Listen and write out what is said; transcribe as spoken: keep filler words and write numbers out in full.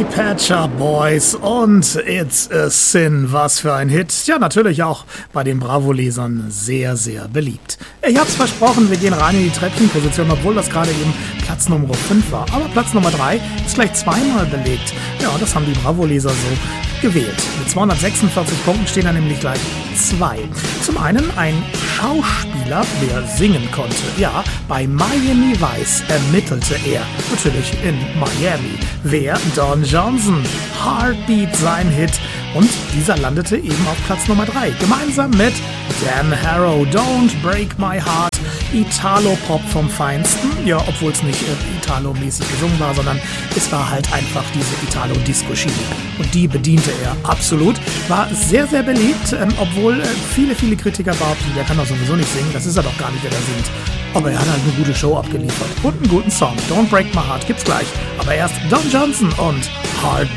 Pet Shop Boys und It's a Sin. Was für ein Hit. Ja, natürlich auch bei den Bravo-Lesern sehr, sehr beliebt. Ich hab's versprochen, wir gehen rein in die Treppchenposition, obwohl das gerade eben Platz Nummer fünf war. Aber Platz Nummer drei ist gleich zweimal belegt. Ja, das haben die Bravo-Leser so gewählt. Mit zweihundertsechsundvierzig Punkten stehen da nämlich gleich zwei. Zum einen ein Schauspieler, der singen konnte. Ja, bei Miami Vice ermittelte er. Natürlich in Miami. Wer? Don Johnson. Heartbeat sein Hit. Und dieser landete eben auf Platz Nummer drei. Gemeinsam mit Dan Harrow. Don't Break My Heart. Italo-Pop vom Feinsten. Ja, obwohl es nicht äh, Italo-mäßig gesungen war, sondern es war halt einfach diese Italo-Disco-Schiene. Und die bediente er absolut. War sehr, sehr beliebt, ähm, obwohl äh, viele, viele Kritiker behaupten, der kann doch sowieso nicht singen. Das ist er doch gar nicht, der da singt. Aber er hat halt eine gute Show abgeliefert. Und einen guten Song. Don't Break My Heart gibt's gleich. Aber erst Don Johnson und Heartbeat.